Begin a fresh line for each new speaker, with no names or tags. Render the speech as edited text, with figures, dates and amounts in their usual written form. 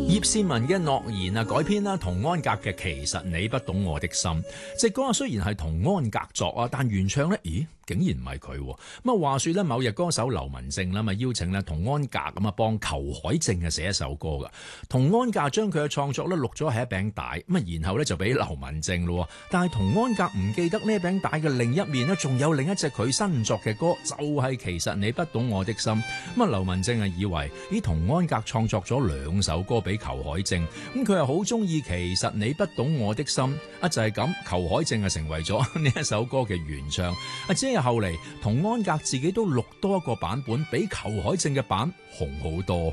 葉倩文嘅諾言啊，改編啦童安格嘅《其實你不懂我的心》。隻歌啊雖然係童安格作啊，但原唱咧，咦，竟然唔係佢。咁啊，話說咧，某日歌手劉文正啦，咪邀請咧童安格咁啊，幫裘海正啊寫一首歌噶。童安格將佢嘅創作咧錄咗喺一餅帶，咁啊，然後咧就俾劉文正咯。但係童安格唔記得呢餅帶嘅另一面咧，仲有另一隻佢新作嘅歌，就係其實你不懂我的心。咁啊，劉文正啊以為咦，童安格創作咗兩首歌俾裘海正，咁佢係好中意其實你不懂我的心啊，就係咁，裘海正啊成為咗呢一首歌嘅原唱啊，即係後嚟童安格自己都錄多一個版本，比裘海正嘅版紅好多。